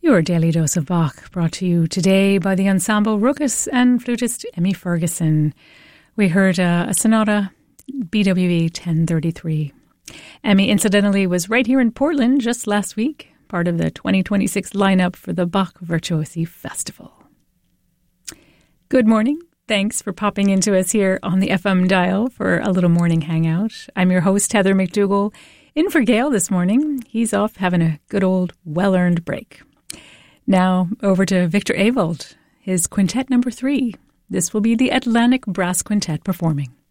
Your Daily Dose of Bach, brought to you today by the Ensemble Ruckus and flutist Emmy Ferguson. We heard a sonata, BWV 1033. Emmy, incidentally, was right here in Portland just last week, part of the 2026 lineup for the Bach Virtuosi Festival. Good morning. Thanks for popping into us here on the FM dial for a little morning hangout. I'm your host, Heather McDougall, in for Gail this morning. He's off having a good old well-earned break. Now, over to Victor Aveld, his Quintet number 3. This will be the Atlantic Brass Quintet performing.